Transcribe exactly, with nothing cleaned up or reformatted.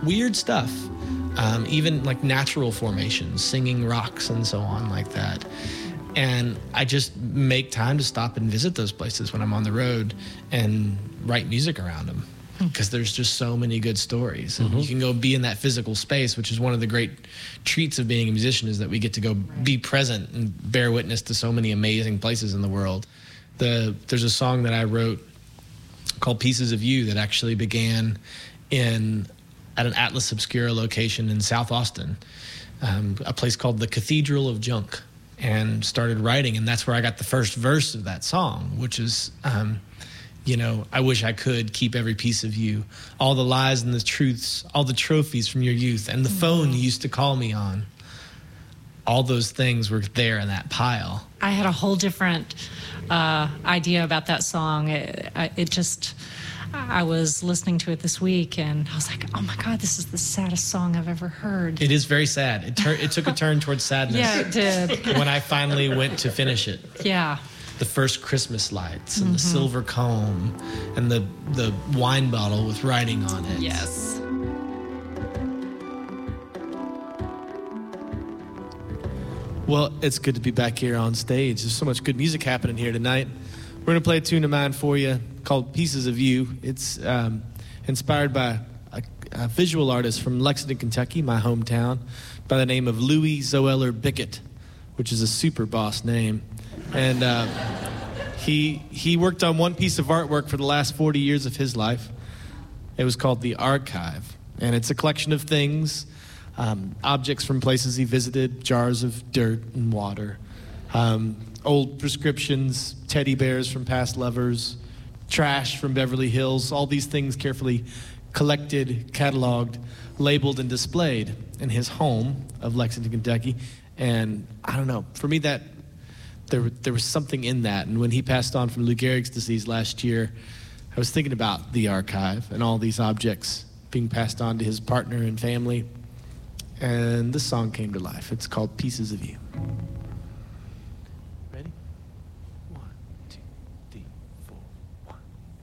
weird stuff, um, even like natural formations, singing rocks and so on like that. And I just make time to stop and visit those places when I'm on the road and write music around them, because there's just so many good stories. And mm-hmm. you can go be in that physical space, which is one of the great treats of being a musician, is that we get to go be present and bear witness to so many amazing places in the world. The, there's a song that I wrote called Pieces of You that actually began in at an Atlas Obscura location in South Austin, um, a place called the Cathedral of Junk, and started writing. And that's where I got the first verse of that song, which is, um, you know, I wish I could keep every piece of you, all the lies and the truths, all the trophies from your youth, and the phone you used to call me on. All those things were there in that pile. I had a whole different uh, idea about that song. It, it just, I was listening to it this week, and I was like, oh my God, this is the saddest song I've ever heard. It is very sad. It, tur- it took a turn towards sadness. Yeah, it did. When I finally went to finish it. Yeah. The first Christmas lights and mm-hmm. the silver comb and the, the wine bottle with writing on it. Yes. Well, it's good to be back here on stage. There's so much good music happening here tonight. We're going to play a tune of mine for you called Pieces of You. It's um, inspired by a, a visual artist from Lexington, Kentucky, my hometown, by the name of Louis Zoeller Bickett, which is a super boss name. And uh, he he worked on one piece of artwork for the last forty years of his life. It was called The Archive, and it's a collection of things, um, objects from places he visited, jars of dirt and water, um, old prescriptions, teddy bears from past lovers, trash from Beverly Hills, all these things carefully collected, cataloged, labeled, and displayed in his home of Lexington, Kentucky. And I don't know, for me that There, there was something in that. And when he passed on from Lou Gehrig's disease last year, I was thinking about the archive and all these objects being passed on to his partner and family. And this song came to life. It's called Pieces of You.